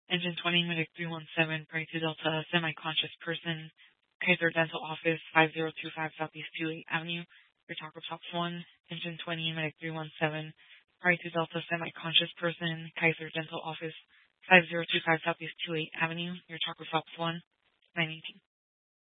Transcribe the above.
Engine 20, Medic 317, Prairie 2 Delta, semi-conscious person, Kaiser Dental Office, 5025 Southeast 28 Avenue, your Taco Tops 1. Engine 20, Medic 317, Prairie 2 Delta, semi-conscious person, Kaiser Dental Office, 5025 Southeast 28 Avenue, your Taco Tops 1, 918.